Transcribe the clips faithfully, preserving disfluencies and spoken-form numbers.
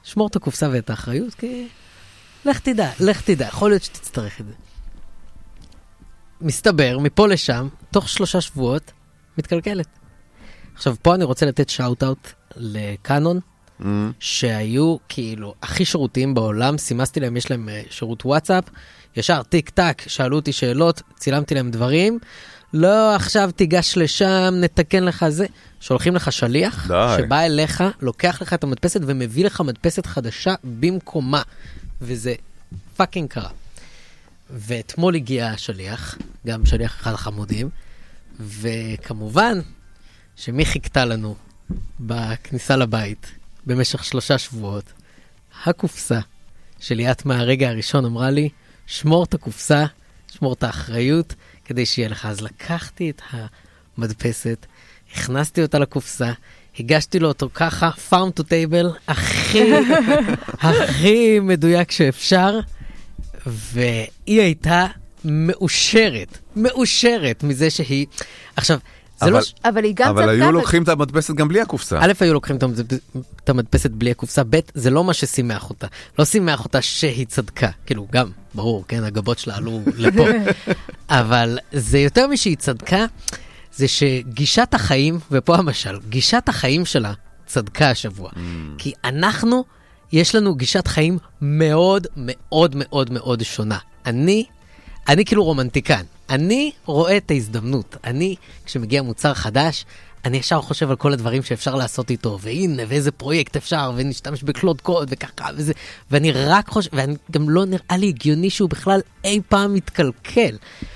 שמור את הקופסה ואת האחריות, כי לך תדע, לך תדע, יכול להיות שתצטרך את זה. מסתבר, מפה לשם, תוך שלושה שבועות, מתקלקלת. עכשיו, פה אני רוצה לתת שאוט-אוט לקאנון, mm-hmm. שהיו כאילו הכי שירותיים בעולם, סימסתי להם, יש להם שירות וואטסאפ, ישר טיק טק, שאלו אותי שאלות, צילמתי להם דברים, לא עכשיו תיגש לשם, נתקן לך זה, שולחים לך שליח, די. שבא אליך, לוקח לך את המדפסת ומביא לך מדפסת חדשה במקומה, וזה פאקינג קרה. ואתמול הגיע השליח, גם שליח אחד החמודים, וכמובן שמי חיכתה לנו בכניסה לבית במשך שלושה שבועות, הקופסה שליאת מהרגע הראשון אמרה לי, שמור את הקופסה, שמור את האחריות, כדי שיהיה לך. אז לקחתי את המדפסת, הכנסתי אותה לקופסה, הגשתי לו אותו ככה, farm to table, הכי, הכי מדויק שאפשר, והיא הייתה מאושרת, מאושרת מזה שהיא, עכשיו, זה לא... אבל היא גם... אבל היו לוקחים את המדפסת גם בלי הקופסה. א', היו לוקחים את המדפסת בלי הקופסה, ב', זה לא מה ששימח אותה. לא שימח אותה שהיא צדקה. כאילו, גם, ברור, כן, הגבות שלה עלו לפה. אבל זה יותר משהיא צדקה, זה שגישת החיים, ופה המשל, גישת החיים שלה צדקה השבוע. כי אנחנו, יש לנו גישת חיים מאוד מאוד מאוד מאוד שונה. אני, אני כאילו רומנטיקן. אני רואה את ההזדמנות. אני, כשמגיע מוצר חדש, אני ישר חושב על כל הדברים שאפשר לעשות איתו, והנה, ואיזה פרויקט אפשר, ונשתמש בקלוד קוד, וככה, וזה, ואני רק חושב, ואני גם לא נראה לי הגיוני שהוא בכלל אי פעם מתקלקל.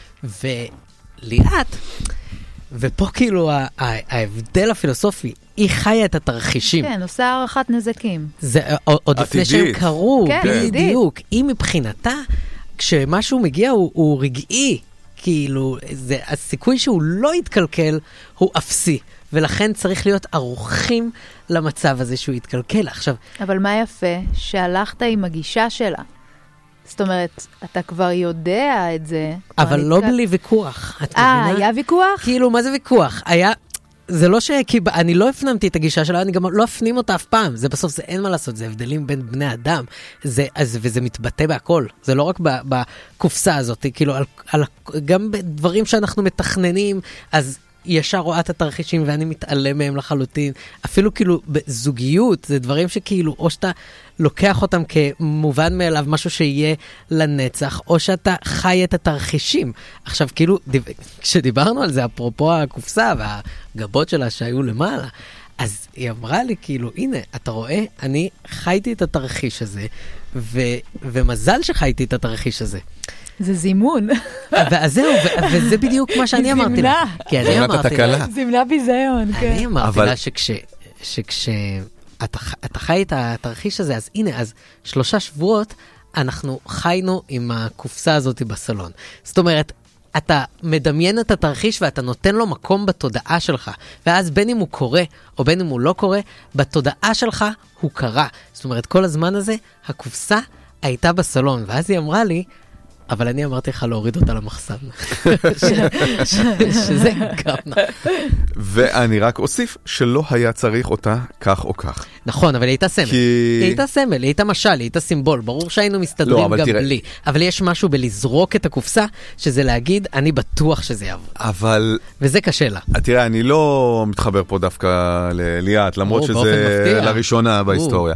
וליאת, ופה כאילו ההבדל הפילוסופי, היא חיה את התרחישים. כן, עושה הערכת נזקים. זה עוד לפני שהם קרו, בדיוק. היא מבחינתה, כשמשהו מגיע הוא, הוא רגעי, כאילו, זה, הסיכוי שהוא לא יתקלקל הוא אפסי, ולכן צריך להיות ערוכים למצב הזה שהוא יתקלקל. עכשיו... אבל מה יפה? שהלכת עם הגישה שלה. זאת אומרת, אתה כבר יודע את זה. אבל לא נתקל... בלי ויכוח. אה, היה ויכוח? כאילו, מה זה ויכוח? היה... זה לא ש... כי אני לא הפנמתי את הגישה שלה, אני גם לא הפנים אותה אף פעם. זה בסוף, זה אין מה לעשות, זה הבדלים בין בני אדם. זה, אז, וזה מתבטא בהכל. זה לא רק בקופסה הזאת, כאילו, על, על, גם בדברים שאנחנו מתכננים, אז ישר רואה את התרחישים ואני מתעלם מהם לחלוטין. אפילו כאילו בזוגיות, זה דברים שכאילו, או שאתה לוקח אותם כמובן מאליו, משהו שיהיה לנצח, או שאתה חי את התרחישים. עכשיו, כאילו, כשדיברנו על זה, אפרופו הקופסה והגבות שלה שהיו למעלה, אז היא אמרה לי, כאילו, הנה, אתה רואה, אני חייתי את התרחיש הזה, ו- ומזל שחייתי את התרחיש הזה. זה זימון. וזהו, וזה בדיוק מה שאני אמרתי לה. זימנה. זימנה ביזיון, כן. אני אמרתי לה שכשאתה חי את התרחיש הזה, אז הנה, אז שלושה שבועות אנחנו חיינו עם הקופסה הזאת בסלון. זאת אומרת, אתה מדמיין את התרחיש ואתה נותן לו מקום בתודעה שלך. ואז בין אם הוא קורה או בין אם הוא לא קורה, בתודעה שלך הוא קרה. זאת אומרת, כל הזמן הזה, הקופסה הייתה בסלון. ואז היא אמרה לי, אבל אני אמרתי לך להוריד אותה למחסן. שזה גם נכון. ואני רק אוסיף שלא היה צריך אותה כך או כך. נכון, אבל היא הייתה סמל. היא הייתה סמל, היא הייתה משל, היא הייתה סימבול. ברור שהיינו מסתדרים גם בלי. אבל יש משהו בלזרוק את הקופסה, שזה להגיד, אני בטוח שזה יעבור. אבל... וזה קשה לה. תראה, אני לא מתחבר פה דווקא לליאת, למרות שזה לראשונה בהיסטוריה.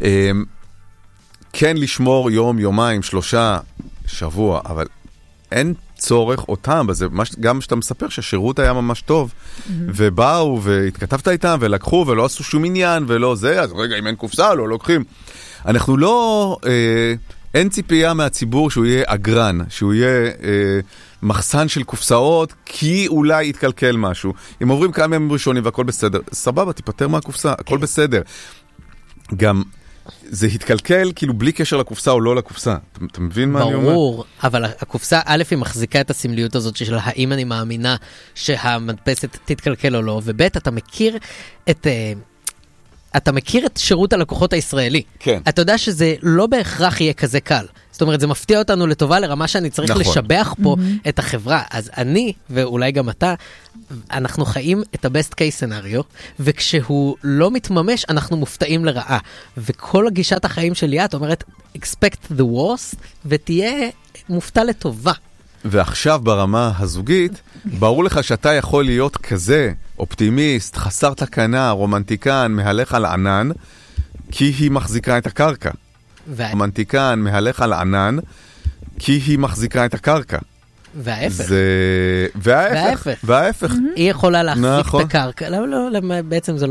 כן לשמור יום, יומיים, שלושה, שבוע, אבל אין צורך אותם בזה, גם שאתה מספר שהשירות היה ממש טוב, ובאו והתכתבת איתם ולקחו ולא עשו שום עניין ולא זה, אז רגע, אם אין קופסה, לא לוקחים. אנחנו לא, אה, אין ציפייה מהציבור שהוא יהיה אגרן, שהוא יהיה אה, מחסן של קופסאות, כי אולי יתקלקל משהו. אם עוברים כמה ימים ראשונים והכל בסדר, סבבה, תיפטר מהקופסה, הכל בסדר. גם זה התקלקל כאילו בלי קשר לקופסה או לא לקופסה. אתה, אתה מבין מה אני אומר? ברור, אבל הקופסה, א', היא מחזיקה את הסמליות הזאת של האם אני מאמינה שהמדפסת תתקלקל או לא, וב', אתה מכיר את... אתה מכיר את שירות הלקוחות הישראלי. כן. אתה יודע שזה לא בהכרח יהיה כזה קל. זאת אומרת, זה מפתיע אותנו לטובה לרמה שאני צריך נכון. לשבח פה mm-hmm. את החברה. אז אני, ואולי גם אתה, אנחנו חיים את ה-best case scenario, וכשהוא לא מתממש, אנחנו מופתעים לרעה. וכל גישת החיים של ליאת אומרת, expect the worst, ותהיה מופתע לטובה. ועכשיו ברמה הזוגית, ברור לך שאתה יכול להיות כזה אופטימיסט, חסר תקנה, רומנטיקן, מהלך על ענן, כי היא מחזיקה את הקרקע. וה... רומנטיקן, מהלך על ענן, כי היא מחזיקה את הקרקע. וההפך. זה... וההפך. וההפך. וההפך. היא יכולה להחזיק נכון. את הקרקע. לא, לא, בעצם זה